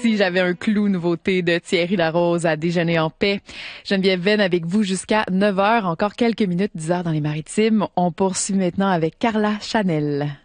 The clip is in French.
Si j'avais un clou, nouveauté de Thierry Larose à déjeuner en paix. Geneviève Venn avec vous jusqu'à 9 heures, encore quelques minutes, 10 heures dans les Maritimes. On poursuit maintenant avec Carla Chanel.